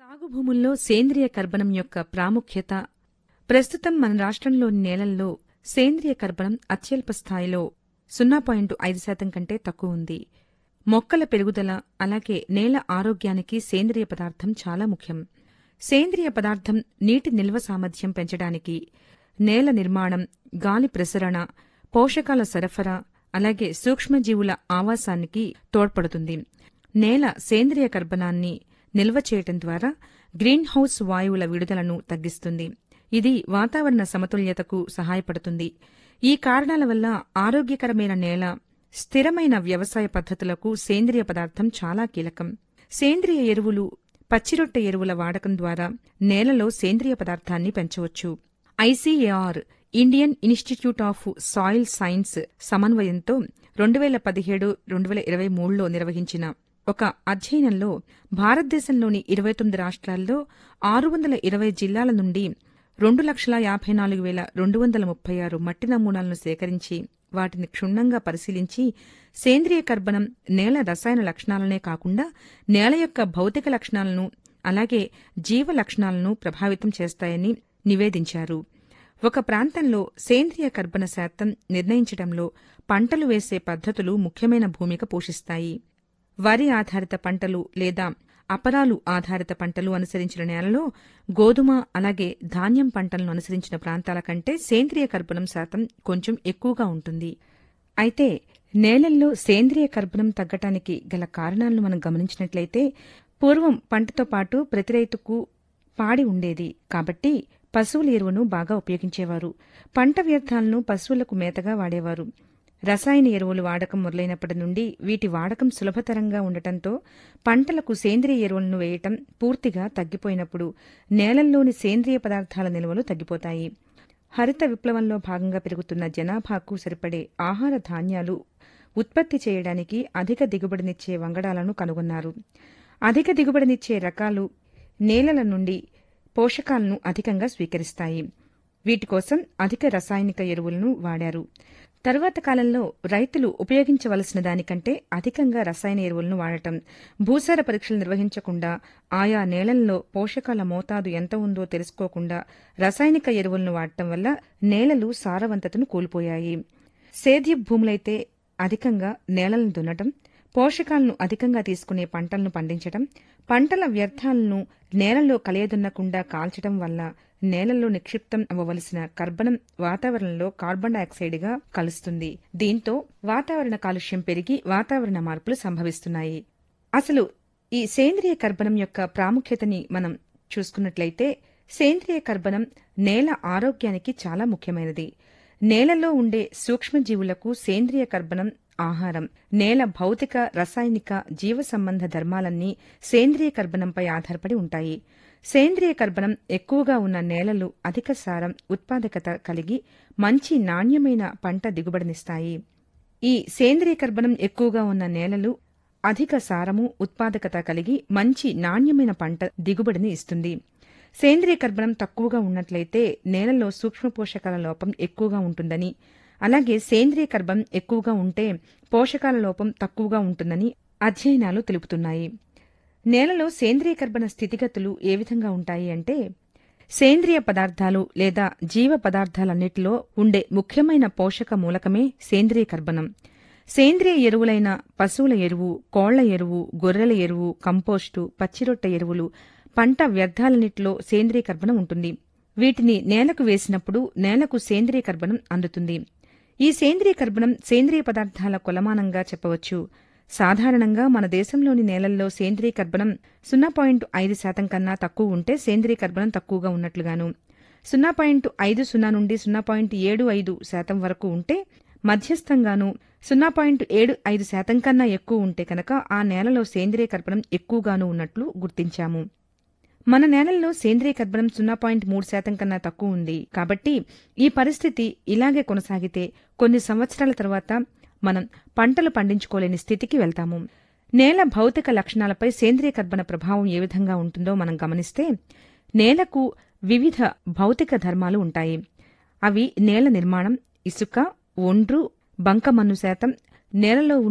సాగు భూముల్లో సేంద్రియ కర్బనం యొక్క ప్రాముఖ్యత. ప్రస్తుతం మన రాష్ట్రంలోని నేలల్లో సేంద్రియ కర్బనం అత్యల్ప స్థాయిలో 0.5% కంటే తక్కువ ఉంది. మొక్కల పెరుగుదల అలాగే నేల ఆరోగ్యానికి సేంద్రియ పదార్థం చాలా ముఖ్యం. సేంద్రియ పదార్థం నీటి నిల్వ సామర్థ్యం పెంచడానికి, నేల నిర్మాణం, గాలి ప్రసరణ, పోషకాల సరఫరా అలాగే సూక్ష్మజీవుల ఆవాసానికి తోడ్పడుతుంది. నేల సేంద్రియ కర్బనాన్ని నిల్వ చేయటం ద్వారా గ్రీన్ హౌస్ వాయువుల విడుదలను తగ్గిస్తుంది. ఇది వాతావరణ సమతుల్యతకు సహాయపడుతుంది. ఈ కారణాల వల్ల ఆరోగ్యకరమైన నేల, స్థిరమైన వ్యవసాయ పద్ధతులకు సేంద్రియ పదార్థం చాలా కీలకం. సేంద్రియ ఎరువులు, పచ్చిరొట్టె ఎరువుల వాడకం ద్వారా నేలలో సేంద్రియ పదార్థాన్ని పెంచవచ్చు. ICAR, Indian institute of soil science సమన్వయంతో 2017-2023లో నిర్వహించిన ఒక అధ్యయనంలో భారతదేశంలోని 29 రాష్ట్రాల్లో 620 జిల్లాల నుండి 2,54,236 మట్టి నమూనాలను సేకరించి వాటిని క్షుణ్ణంగా పరిశీలించి సేంద్రియ కర్బనం నేల రసాయన లక్షణాలనే కాకుండా నేల యొక్క భౌతిక లక్షణాలను అలాగే జీవ లక్షణాలను ప్రభావితం చేస్తాయని నివేదించారు. ఒక ప్రాంతంలో సేంద్రియ కర్బన శాతం నిర్ణయించడంలో పంటలు వేసే పద్ధతులు ముఖ్యమైన భూమిక పోషిస్తాయి. వరి ఆధారిత పంటలు లేదా అపరాలు ఆధారిత పంటలు అనుసరించిన నేలలో గోధుమ అలాగే ధాన్యం పంటలను అనుసరించిన ప్రాంతాల కంటే సేంద్రియ కర్బనం శాతం కొంచెం ఎక్కువగా ఉంటుంది. అయితే నేలల్లో సేంద్రియ కర్బనం తగ్గటానికి గల కారణాలను మనం గమనించినట్లయితే, పూర్వం పంటతో పాటు ప్రతి రైతుకు పాడి ఉండేది కాబట్టి పశువుల ఎరువును బాగా ఉపయోగించేవారు. పంట వ్యర్థాలను పశువులకు మేతగా వాడేవారు. రసాయన ఎరువులు వాడకం మొదలైనప్పటి నుండి వీటి వాడకం సులభతరంగా ఉండటంతో పంటలకు సేంద్రియ ఎరువులను వేయటం పూర్తిగా తగ్గిపోయినప్పుడు నేలల్లోని సేంద్రియ పదార్థాల నిల్వలు తగ్గిపోతాయి. హరిత విప్లవంలో భాగంగా పెరుగుతున్న జనాభాకు సరిపడే ఆహార ధాన్యాలు ఉత్పత్తి చేయడానికి అధిక దిగుబడినిచ్చే వంగడాలను కనుగొన్నారు. అధిక దిగుబడినిచ్చే రకాలు నేలల నుండి పోషకాలను అధికంగా స్వీకరిస్తాయి. వీటి కోసం అధిక రసాయనిక ఎరువులను వాడారు. తరువాత కాలంలో రైతులు ఉపయోగించవలసిన దానికంటే అధికంగా రసాయన ఎరువులను వాడటం, భూసార పరీక్షలు నిర్వహించకుండా, ఆయా నేలల్లో పోషకాల మోతాదు ఎంత ఉందో తెలుసుకోకుండా రసాయనిక ఎరువులను వాడటం వల్ల నేలలు సారవంతతను కోల్పోయాయి. సేద్య భూములైతే అధికంగా నేలలను దున్నటం, పోషకాలను అధికంగా తీసుకునే పంటలను పండించటం, పంటల వ్యర్థాలను నేలలో కలియదున్నకుండా కాల్చడం వల్ల నేలల్లో నిక్షిప్తం అవ్వవలసిన కర్బనం వాతావరణంలో కార్బన్ డయాక్సైడ్గా కలుస్తుంది. దీంతో వాతావరణ కాలుష్యం పెరిగి వాతావరణ మార్పులు సంభవిస్తున్నాయి. అసలు ఈ సేంద్రియ కర్బనం యొక్క ప్రాముఖ్యతని మనం చూసుకున్నట్లయితే, సేంద్రియ కర్బనం నేల ఆరోగ్యానికి చాలా ముఖ్యమైనది. నేలలో ఉండే సూక్ష్మజీవులకు సేంద్రియ కర్బనం ఆహారం. నేల భౌతిక, రసాయనిక, జీవ సంబంధ ధర్మాలన్నీ సేంద్రియ కర్బనంపై ఆధారపడి ఉంటాయి. సేంద్రియ కర్బనం ఎక్కువగా ఉన్న నేలలు అధిక సారం, ఉత్పాదకత కలిగి మంచి నాణ్యమైన పంట దిగుబడినిస్తాయి. ఈ సేంద్రియ కర్బనం ఎక్కువగా ఉన్న నేలలు అధిక సారము, ఉత్పాదకత కలిగి మంచి నాణ్యమైన పంట దిగుబడిని ఇస్తుంది. సేంద్రియ కర్బనం తక్కువగా ఉన్నట్లయితే నేలలో సూక్ష్మ పోషకాల లోపం ఎక్కువగా ఉంటుందని, అలాగే సేంద్రియ కర్బనం ఎక్కువగా ఉంటే పోషకాల లోపం తక్కువగా ఉంటుందని అధ్యయనాలు తెలుపుతున్నాయి. నేలలో సేంద్రియ కర్బన స్థితిగతులు ఏ విధంగా ఉంటాయి అంటే, సేంద్రియ పదార్థాలు లేదా జీవ పదార్థాలన్నిటిలో ఉండే ముఖ్యమైన పోషక మూలకమే సేంద్రియ కర్బనం. సేంద్రియ ఎరువులైన పశువుల ఎరువు, కోళ్ల ఎరువు, గొర్రెల ఎరువు, కంపోస్టు, పచ్చిరొట్టె ఎరువులు, పంట వ్యర్థాలన్నిటిలో సేంద్రియ కర్బనం ఉంటుంది. వీటిని నేలకు వేసినప్పుడు నేలకు సేంద్రియ కర్బనం అందుతుంది. ఈ సేంద్రియ కర్బనం సేంద్రియ పదార్థాల కొలమానంగా చెప్పవచ్చు. సాధారణంగా మన దేశంలోని నేలల్లో సేంద్రియ కర్బనం 0.5% కన్నా తక్కువ ఉంటే సేంద్రియ కర్బనం తక్కువగా ఉన్నట్లుగాను, 0.50 నుండి 0.75% వరకు ఉంటే మధ్యస్థంగాను, 0.75% కన్నా ఎక్కువ ఉంటే కనుక ఆ నేలలో సేంద్రియ కర్బనం ఎక్కువగాను ఉన్నట్లు గుర్తించాము. మన నేలల్లో సేంద్రియ కర్బనం 0.3% కన్నా తక్కువ ఉంది. కాబట్టి ఈ పరిస్థితి ఇలాగే కొనసాగితే కొన్ని సంవత్సరాల తర్వాత మనం పంటలు పండించుకోలేని స్థితికి వెళ్తాము. నేల భౌతిక లక్షణాలపై సేంద్రియ కర్బన ప్రభావం ఏ విధంగా ఉంటుందో మనం గమనిస్తే, నేలకు వివిధ భౌతిక ధర్మాలు ఉంటాయి. అవి నేల నిర్మాణం, ఇసుక, ఒండ్రు, బంకమన్ను శాతం, నేలలో